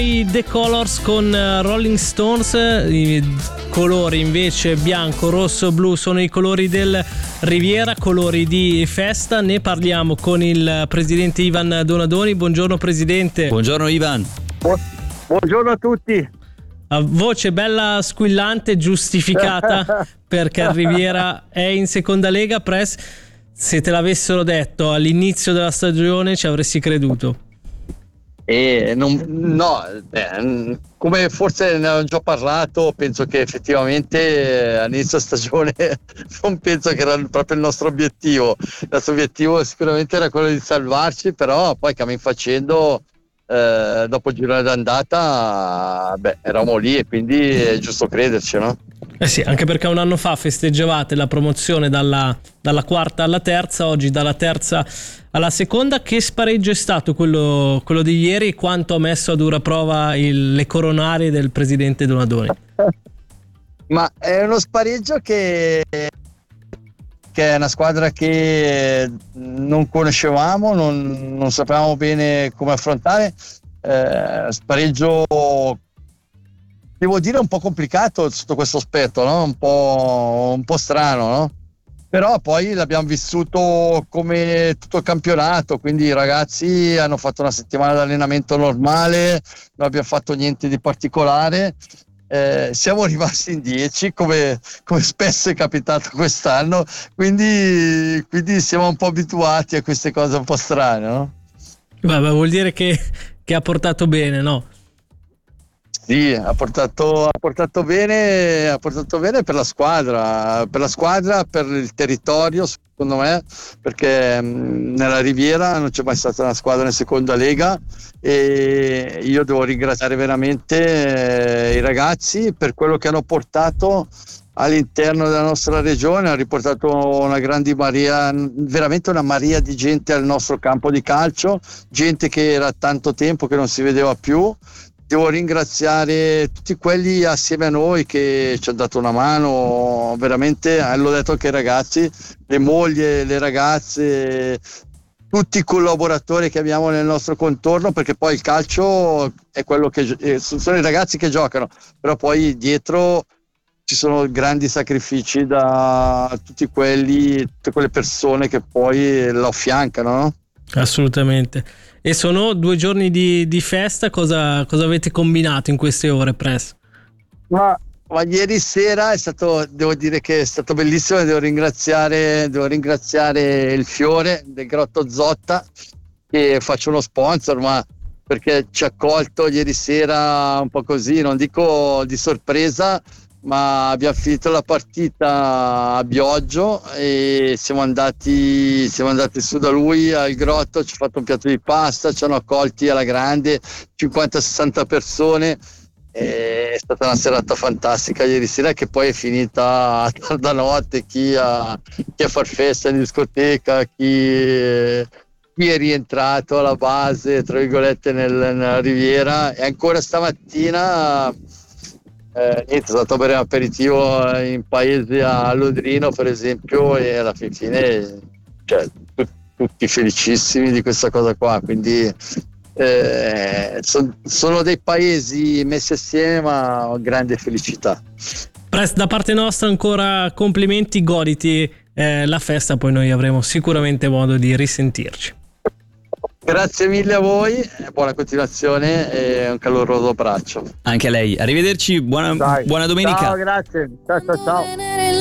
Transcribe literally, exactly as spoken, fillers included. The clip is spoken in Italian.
I The Colors con Rolling Stones, i colori invece bianco, rosso, blu sono i colori del Riviera, colori di festa. Ne parliamo con il presidente Ivan Donadoni. Buongiorno presidente. Buongiorno Ivan. Buongiorno a tutti. A voce bella squillante, giustificata perché il Riviera è in seconda lega. Press, se te l'avessero detto all'inizio della stagione ci avresti creduto? E non, no, eh, come forse ne avevo già parlato, penso che effettivamente all'inizio stagione non penso che era proprio il nostro obiettivo. Il nostro obiettivo sicuramente era quello di salvarci, però poi cammin facendo, eh, dopo il girone d'andata, beh, eravamo lì e quindi è giusto crederci, no? Eh sì, anche perché un anno fa festeggiavate la promozione dalla, dalla quarta alla terza, oggi dalla terza alla seconda. Che spareggio è stato quello, quello di ieri e quanto ha messo a dura prova il, le coronarie del presidente Donadoni? Ma è uno spareggio che, che è una squadra che non conoscevamo, non, non sapevamo bene come affrontare. Eh, spareggio, devo dire, un po' complicato sotto questo aspetto, no? Un po', un po' strano, no? Però poi l'abbiamo vissuto come tutto il campionato, quindi i ragazzi hanno fatto una settimana di allenamento normale, non abbiamo fatto niente di particolare, eh, siamo rimasti in dieci come, come spesso è capitato quest'anno, quindi, quindi siamo un po' abituati a queste cose un po' strane, no? Vabbè, vuol dire che, che ha portato bene, no? Sì, ha portato, ha portato bene, ha portato bene per la squadra, per la squadra, per il territorio, secondo me, perché mh, nella Riviera non c'è mai stata una squadra in seconda lega e io devo ringraziare veramente eh, i ragazzi per quello che hanno portato all'interno della nostra regione. Ha riportato una grande marea, veramente una marea di gente al nostro campo di calcio, gente che era tanto tempo che non si vedeva più. Devo ringraziare tutti quelli assieme a noi che ci hanno dato una mano, veramente, l'ho detto anche ai ragazzi, le mogli, le ragazze, tutti i collaboratori che abbiamo nel nostro contorno, perché poi il calcio è quello che sono i ragazzi che giocano, però poi dietro ci sono grandi sacrifici da tutti quelli, tutte quelle persone che poi lo affiancano, no? Assolutamente. E sono due giorni di, di festa, cosa, cosa avete combinato in queste ore, Press? Ma, ma ieri sera è stato, devo dire che è stato bellissimo e devo ringraziare, devo ringraziare il Fiore del Grotto Zotta, che faccio uno sponsor, ma perché ci ha accolto ieri sera un po' così, non dico di sorpresa, ma abbiamo finito la partita a Bioggio e siamo andati, siamo andati su da lui al grotto, ci ha fatto un piatto di pasta, ci hanno accolti alla grande, cinquanta sessanta persone. È stata una serata fantastica ieri sera, che poi è finita a tarda notte, chi a, chi a far festa in discoteca, chi, chi è rientrato alla base, tra virgolette, nel, nella Riviera, e ancora stamattina Eh, niente, sono andato a bere un aperitivo in paese a Lodrino, per esempio, e alla fine, cioè, tu, tutti felicissimi di questa cosa qua, quindi eh, son, sono dei paesi messi assieme, ma grande felicità. Press, da parte nostra ancora complimenti, goditi eh, la festa, poi noi avremo sicuramente modo di risentirci. Grazie mille a voi, buona continuazione e un caloroso abbraccio. Anche a lei, arrivederci, buona, Dai. buona domenica. Ciao, grazie, ciao ciao ciao.